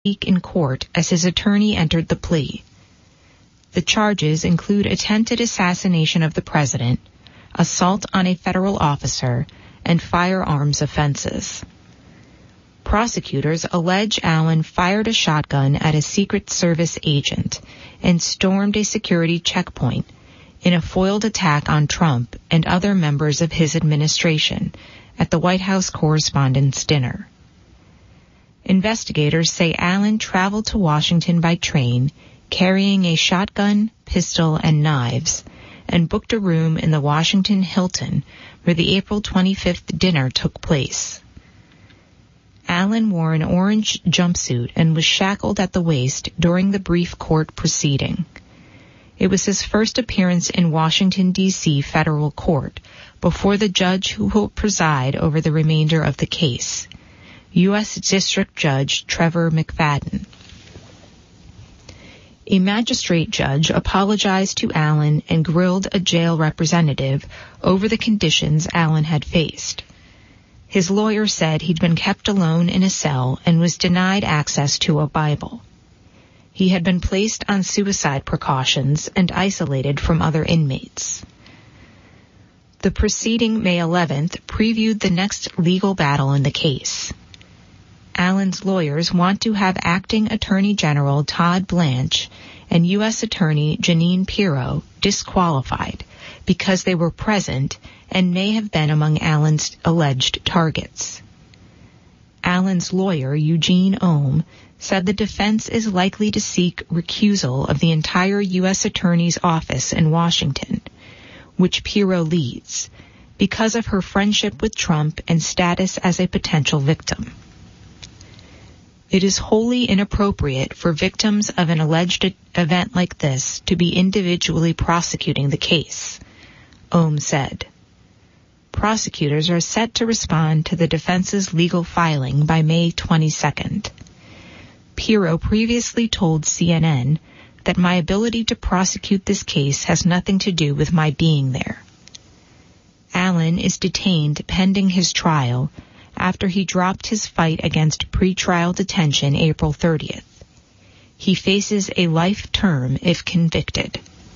in court as his attorney entered the plea. The charges include attempted assassination of the president, assault on a federal officer, and firearms offenses. Prosecutors allege Allen fired a shotgun at a Secret Service agent and stormed a security checkpoint in a foiled attack on Trump and other members of his administration at the White House Correspondents' Dinner. Investigators say Allen traveled to Washington by train, carrying a shotgun, pistol, and knives, and booked a room in the Washington Hilton where the April 25th dinner took place. Allen wore an orange jumpsuit and was shackled at the waist during the brief court proceeding. It was his first appearance in Washington, D.C. federal court before the judge who will preside over the remainder of the case, U.S. District Judge Trevor McFadden. A magistrate judge apologized to Allen and grilled a jail representative over the conditions Allen had faced. His lawyer said he'd been kept alone in a cell and was denied access to a Bible. He had been placed on suicide precautions and isolated from other inmates. The proceeding May 11th previewed the next legal battle in the case. Allen's lawyers want to have Acting Attorney General Todd Blanche and U.S. Attorney Jeanine Pirro disqualified because they were present and may have been among Allen's alleged targets. Allen's lawyer, Eugene Ohm, said the defense is likely to seek recusal of the entire U.S. Attorney's office in Washington, which Pirro leads, because of her friendship with Trump and status as a potential victim. It is wholly inappropriate for victims of an alleged event like this to be individually prosecuting the case, Ohm said. Prosecutors are set to respond to the defense's legal filing by May 22nd. Pirro previously told CNN that my ability to prosecute this case has nothing to do with my being there. Allen is detained pending his trial after he dropped his fight against pretrial detention April 30th. He faces a life term if convicted.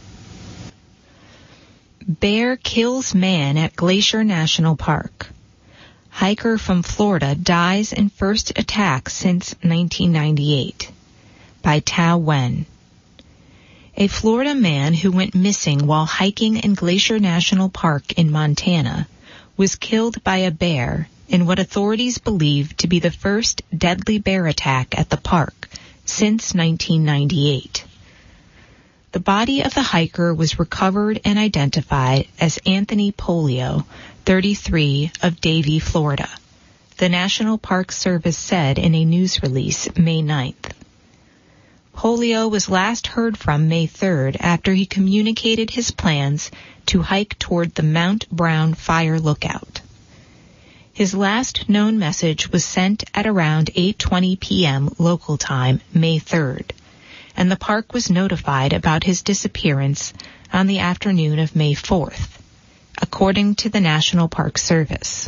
Bear kills man at Glacier National Park. Hiker from Florida dies in first attack since 1998. By Tao Wen. A Florida man who went missing while hiking in Glacier National Park in Montana was killed by a bear in what authorities believe to be the first deadly bear attack at the park since 1998. The body of the hiker was recovered and identified as Anthony Polio, 33, of Davie, Florida, the National Park Service said in a news release May 9th. Polio was last heard from May 3rd after he communicated his plans to hike toward the Mount Brown Fire Lookout. His last known message was sent at around 8:20 p.m. local time, May 3rd, and the park was notified about his disappearance on the afternoon of May 4th, according to the National Park Service.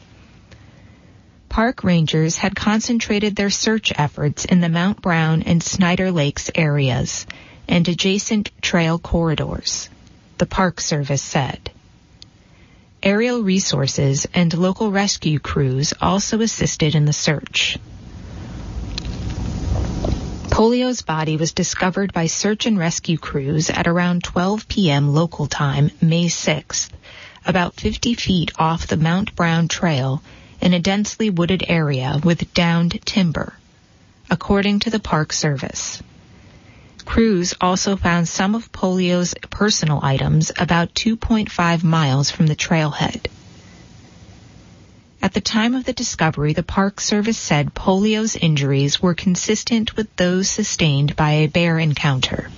Park rangers had concentrated their search efforts in the Mount Brown and Snyder Lakes areas and adjacent trail corridors, the Park Service said. Aerial resources and local rescue crews also assisted in the search. Polio's body was discovered by search and rescue crews at around 12 p.m. local time, May 6th, about 50 feet off the Mount Brown Trail in a densely wooded area with downed timber, according to the Park Service. Crews also found some of Polio's personal items about 2.5 miles from the trailhead. At the time of the discovery, the Park Service said Polio's injuries were consistent with those sustained by a bear encounter.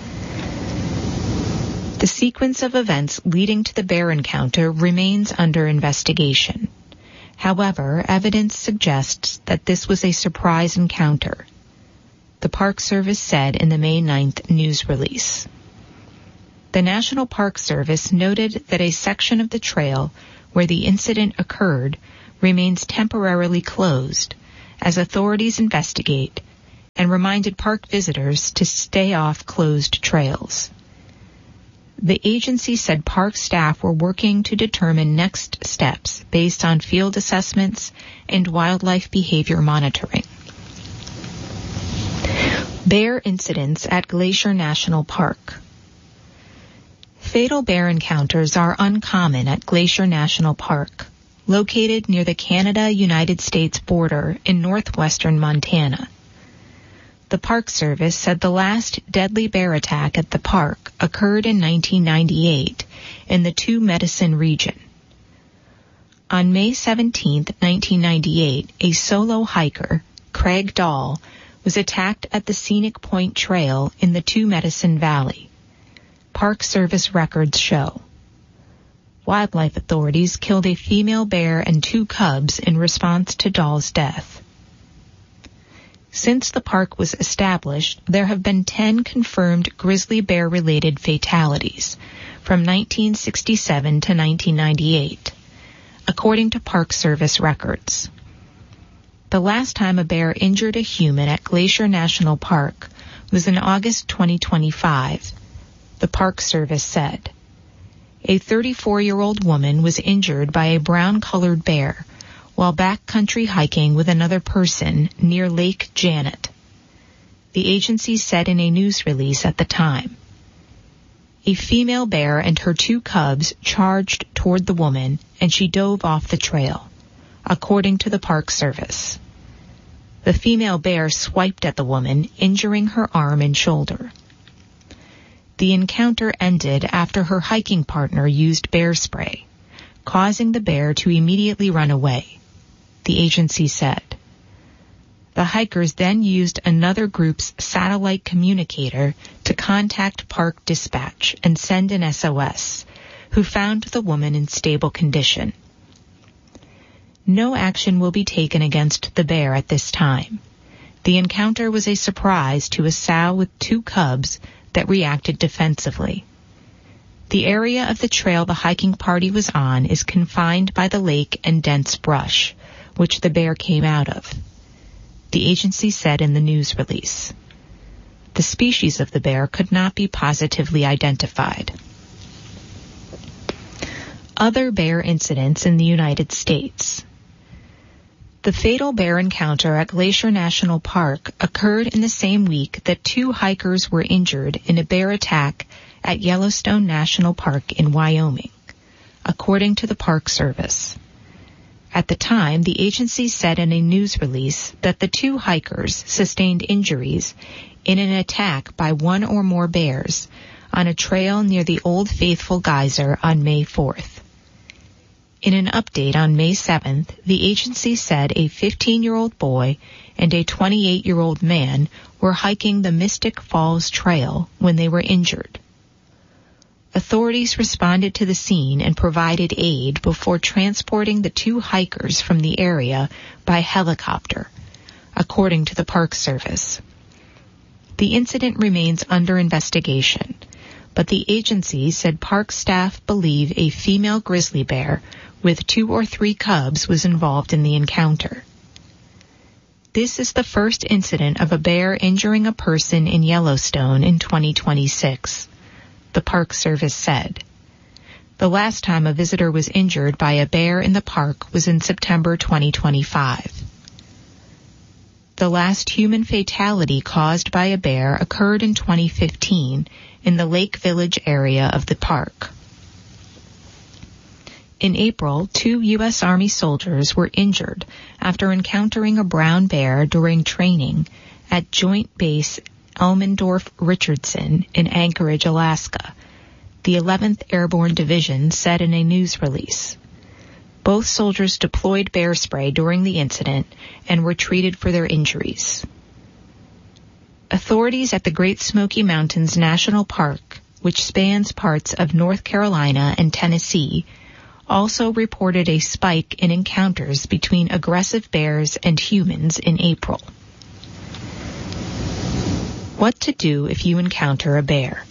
The sequence of events leading to the bear encounter remains under investigation. However, evidence suggests that this was a surprise encounter, the Park Service said in the May 9th news release. The National Park Service noted that a section of the trail where the incident occurred remains temporarily closed as authorities investigate and reminded park visitors to stay off closed trails. The agency said park staff were working to determine next steps based on field assessments and wildlife behavior monitoring. Bear incidents at Glacier National Park. Fatal bear encounters are uncommon at Glacier National Park, located near the Canada-United States border in northwestern Montana. The Park Service said the last deadly bear attack at the park occurred in 1998 in the Two Medicine region. On May 17, 1998, a solo hiker, Craig Dahl, was attacked at the Scenic Point Trail in the Two Medicine Valley. Park Service records show. Wildlife authorities killed a female bear and 2 cubs in response to Dahl's death. Since the park was established, there have been 10 confirmed grizzly bear-related fatalities from 1967 to 1998, according to Park Service records. The last time a bear injured a human at Glacier National Park was in August 2025, the Park Service said. A 34-year-old woman was injured by a brown-colored bear while backcountry hiking with another person near Lake Janet. The agency said in a news release at the time. A female bear and her 2 cubs charged toward the woman, and she dove off the trail, according to the Park Service. The female bear swiped at the woman, injuring her arm and shoulder. The encounter ended after her hiking partner used bear spray, causing the bear to immediately run away, the agency said. The hikers then used another group's satellite communicator to contact park dispatch and send an SOS, who found the woman in stable condition. No action will be taken against the bear at this time. The encounter was a surprise to a sow with 2 cubs that reacted defensively. The area of the trail the hiking party was on is confined by the lake and dense brush, which the bear came out of, the agency said in the news release. The species of the bear could not be positively identified. Other bear incidents in the United States. The fatal bear encounter at Glacier National Park occurred in the same week that 2 hikers were injured in a bear attack at Yellowstone National Park in Wyoming, according to the Park Service. At the time, the agency said in a news release that the 2 hikers sustained injuries in an attack by 1 or more bears on a trail near the Old Faithful Geyser on May 4th. In an update on May 7th, the agency said a 15-year-old boy and a 28-year-old man were hiking the Mystic Falls Trail when they were injured. Authorities responded to the scene and provided aid before transporting the 2 hikers from the area by helicopter, according to the Park Service. The incident remains under investigation, but the agency said park staff believe a female grizzly bear with 2 or 3 cubs was involved in the encounter. This is the first incident of a bear injuring a person in Yellowstone in 2026, the Park Service said. The last time a visitor was injured by a bear in the park was in September 2025. The last human fatality caused by a bear occurred in 2015 in the Lake Village area of the park. In April, 2 U.S. Army soldiers were injured after encountering a brown bear during training at Joint Base Elmendorf-Richardson in Anchorage, Alaska, the 11th Airborne Division said in a news release. Both soldiers deployed bear spray during the incident and were treated for their injuries. Authorities at the Great Smoky Mountains National Park, which spans parts of North Carolina and Tennessee, also reported a spike in encounters between aggressive bears and humans in April. What to do if you encounter a bear.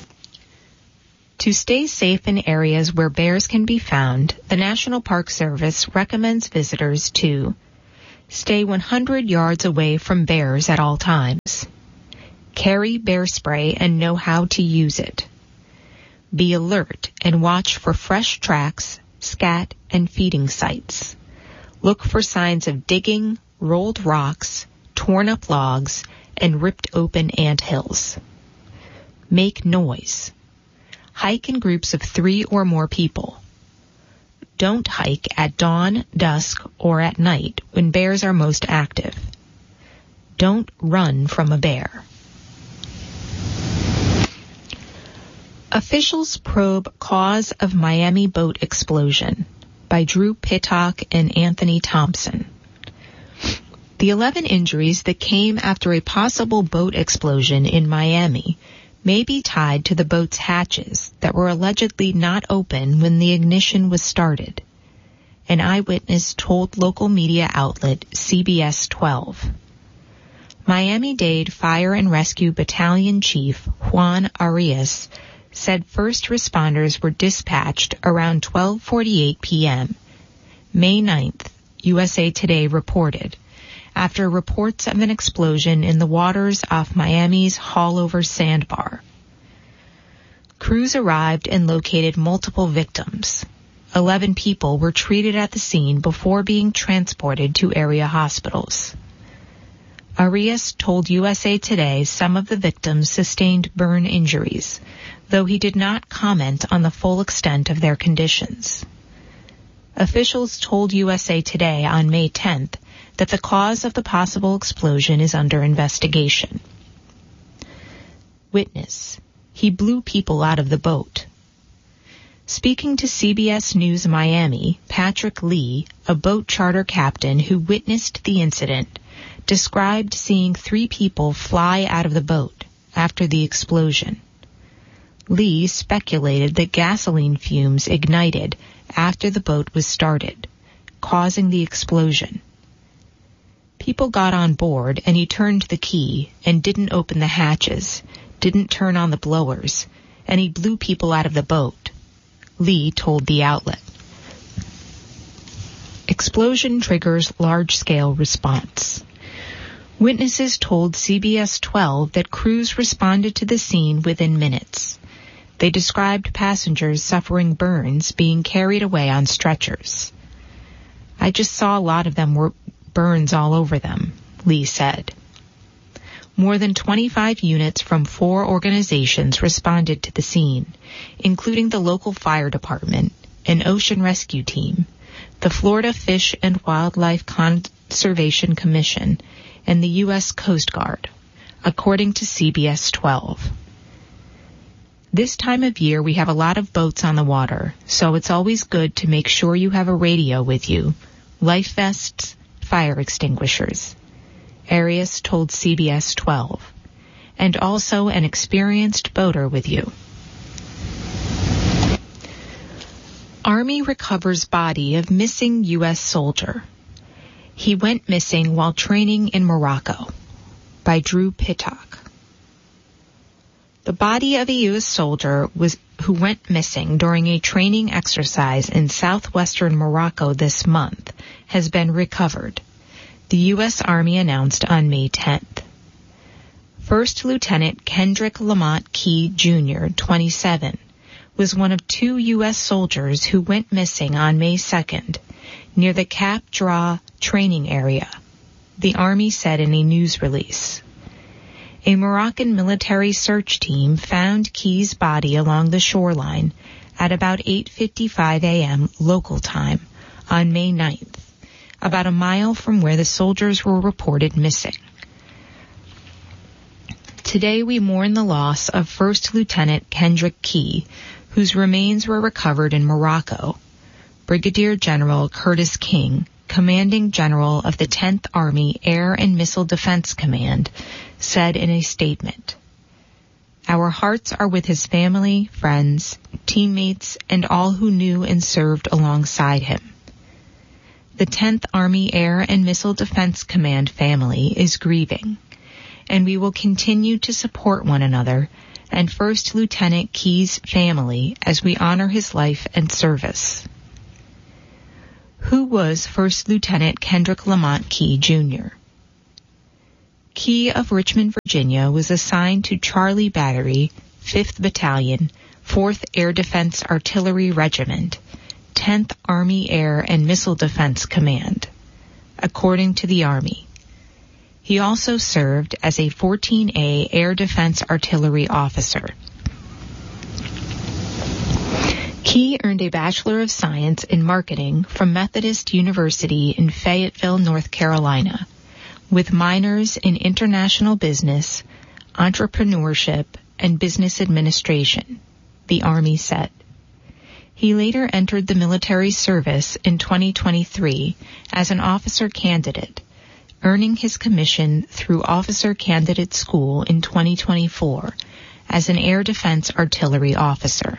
To stay safe in areas where bears can be found, the National Park Service recommends visitors to Stay 100 yards away from bears at all times. Carry bear spray and know how to use it. Be alert and watch for fresh tracks, scat, and feeding sites. Look for signs of digging, rolled rocks, torn up logs, and ripped open ant hills. Make noise. Hike in groups of 3 or more people. Don't hike at dawn, dusk, or at night when bears are most active. Don't run from a bear. Officials probe cause of Miami boat explosion by Drew Pittock and Anthony Thompson. The 11 injuries that came after a possible boat explosion in Miami may be tied to the boat's hatches that were allegedly not open when the ignition was started. An eyewitness told local media outlet CBS 12. Miami-Dade Fire and Rescue Battalion Chief Juan Arias said first responders were dispatched around 12:48 p.m. May 9th, USA Today reported, after reports of an explosion in the waters off Miami's Haulover Sandbar. Crews arrived and located multiple victims. 11 people were treated at the scene before being transported to area hospitals. Arias told USA Today some of the victims sustained burn injuries, though he did not comment on the full extent of their conditions. Officials told USA Today on May 10th that the cause of the possible explosion is under investigation. Witness: he blew people out of the boat. Speaking to CBS News Miami, Patrick Lee, a boat charter captain who witnessed the incident, described seeing 3 people fly out of the boat after the explosion. Lee speculated that gasoline fumes ignited after the boat was started, causing the explosion. People got on board and he turned the key and didn't open the hatches, didn't turn on the blowers, and he blew people out of the boat, Lee told the outlet. Explosion triggers large-scale response. Witnesses told CBS 12 that crews responded to the scene within minutes. They described passengers suffering burns being carried away on stretchers. I just saw a lot of them were burns all over them, Lee said. More than 25 units from 4 organizations responded to the scene, including the local fire department, an ocean rescue team, the Florida Fish and Wildlife Conservation Commission, and the U.S. Coast Guard, according to CBS 12. This time of year we have a lot of boats on the water, so it's always good to make sure you have a radio with you, life vests, fire extinguishers, Arias told CBS 12, and also an experienced boater with you. Army recovers body of missing U.S. soldier. He went missing while training in Morocco, by Drew Pittock. The body of a U.S. soldier who went missing during a training exercise in southwestern Morocco this month has been recovered, the U.S. Army announced on May 10th. First Lieutenant Kendrick Lamont Key, Jr., 27, was one of 2 U.S. soldiers who went missing on May 2nd near the Cap Dra training area, the Army said in a news release. A Moroccan military search team found Key's body along the shoreline at about 8:55 a.m. local time on May 9th, about a mile from where the soldiers were reported missing. Today we mourn the loss of First Lieutenant Kendrick Key, whose remains were recovered in Morocco, Brigadier General Curtis King, Commanding General of the 10th Army Air and Missile Defense Command, said in a statement. Our hearts are with his family, friends, teammates, and all who knew and served alongside him. The 10th Army Air and Missile Defense Command family is grieving, and we will continue to support one another and First Lieutenant Key's family as we honor his life and service. Who was First Lieutenant Kendrick Lamont Key, Jr.? Key of Richmond, Virginia, was assigned to Charlie Battery, 5th Battalion, 4th Air Defense Artillery Regiment, 10th Army Air and Missile Defense Command, according to the Army. He also served as a 14A Air Defense Artillery officer. Key earned a Bachelor of Science in Marketing from Methodist University in Fayetteville, North Carolina, with minors in international business, entrepreneurship, and business administration, the Army said. He later entered the military service in 2023 as an officer candidate, earning his commission through Officer Candidate School in 2024 as an Air Defense Artillery officer.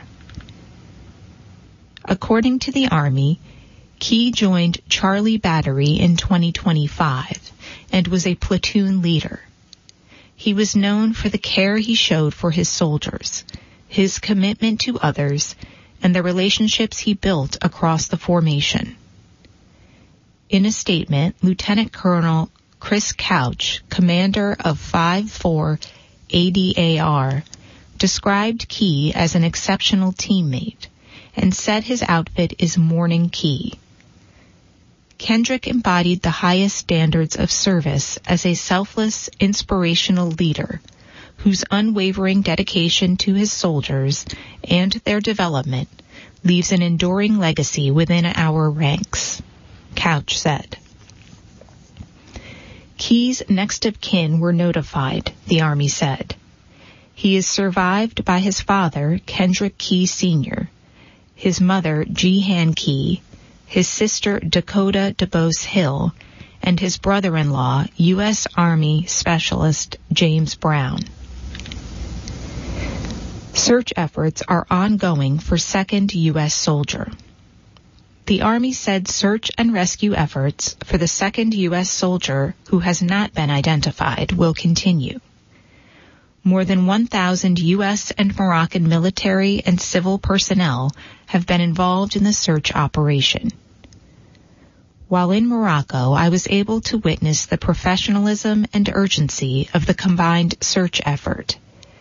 According to the Army, Key joined Charlie Battery in 2025 and was a platoon leader. He was known for the care he showed for his soldiers, his commitment to others, and the relationships he built across the formation. In a statement, Lieutenant Colonel Chris Couch, commander of 5-4 ADAR, described Key as an exceptional teammate and said his outfit is Morning Key. Kendrick embodied the highest standards of service as a selfless, inspirational leader whose unwavering dedication to his soldiers and their development leaves an enduring legacy within our ranks, Couch said. Key's next of kin were notified, the Army said. He is survived by his father, Kendrick Key Sr., his mother, Jehan Key, his sister, Dakota DeBose Hill, and his brother-in-law, U.S. Army Specialist James Brown. Search efforts are ongoing for second U.S. soldier. The Army said search and rescue efforts for the second U.S. soldier who has not been identified will continue. More than 1,000 U.S. and Moroccan military and civil personnel have been involved in the search operation. While in Morocco, I was able to witness the professionalism and urgency of the combined search effort.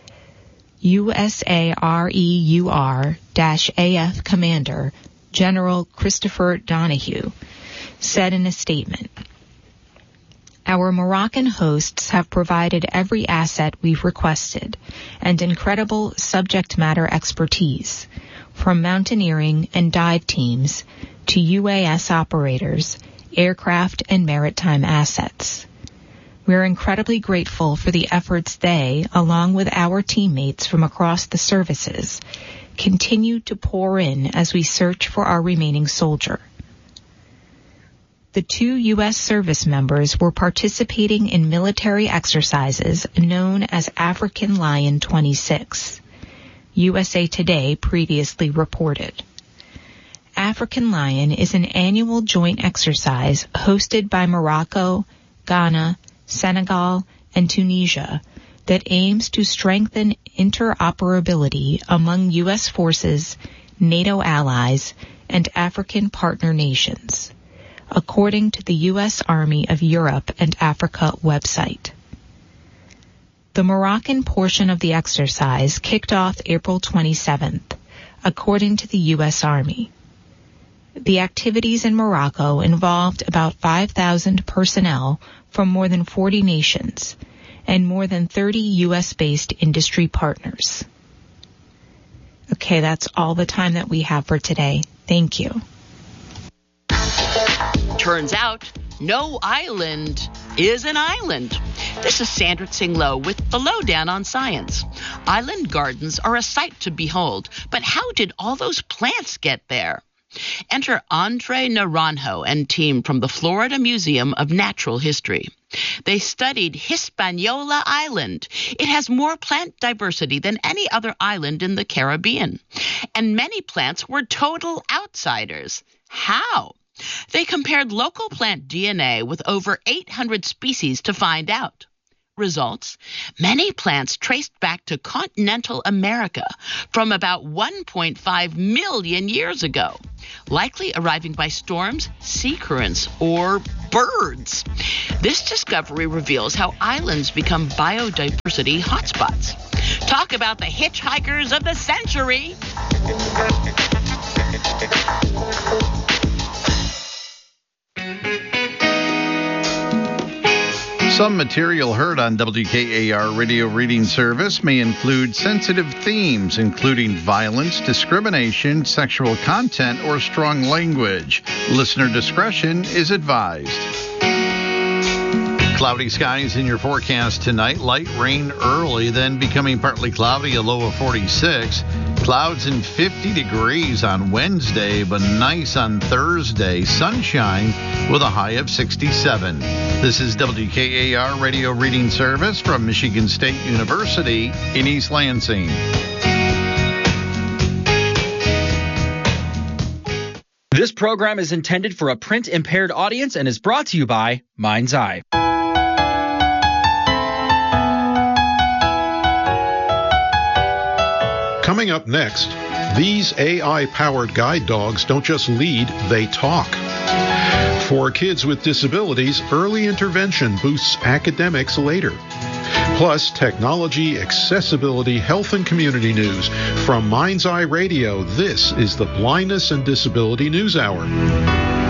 USAREUR-AF Commander General Christopher Donahue said in a statement, "Our Moroccan hosts have provided every asset we've requested and incredible subject matter expertise, from mountaineering and dive teams to UAS operators, aircraft, and maritime assets. We're incredibly grateful for the efforts they, along with our teammates from across the services, continue to pour in as we search for our remaining soldier." The 2 U.S. service members were participating in military exercises known as African Lion 26, USA Today previously reported. African Lion is an annual joint exercise hosted by Morocco, Ghana, Senegal, and Tunisia that aims to strengthen interoperability among U.S. forces, NATO allies, and African partner nations, according to the U.S. Army of Europe and Africa website. The Moroccan portion of the exercise kicked off April 27th, according to the U.S. Army. The activities in Morocco involved about 5,000 personnel from more than 40 nations and more than 30 U.S.-based industry partners. Okay, that's all the time that we have for today. Thank you. Turns out, no island is an island. This is Sandra Tsing-Loh with the Lowdown on Science. Island gardens are a sight to behold, but how did all those plants get there? Enter Andre Naranjo and team from the Florida Museum of Natural History. They studied Hispaniola Island. It has more plant diversity than any other island in the Caribbean. And many plants were total outsiders. How? They compared local plant DNA with over 800 species to find out. results, many plants traced back to continental America from about 1.5 million years ago, likely arriving by storms, sea currents, or birds. This discovery reveals how islands become biodiversity hotspots. Talk about the hitchhikers of the century. Some material heard on WKAR Radio Reading Service may include sensitive themes, including violence, discrimination, sexual content, or strong language. Listener discretion is advised. Cloudy skies in your forecast tonight. Light rain early, then becoming partly cloudy, a low of 46. Clouds and 50 degrees on Wednesday, but nice on Thursday. Sunshine with a high of 67. This is WKAR Radio Reading Service from Michigan State University in East Lansing. This program is intended for a print-impaired audience and is brought to you by Mind's Eye. Coming up next, these AI-powered guide dogs don't just lead, they talk. For kids with disabilities, early intervention boosts academics later. Plus, technology, accessibility, health, and community news. From Mind's Eye Radio, this is the Blindness and Disability News Hour.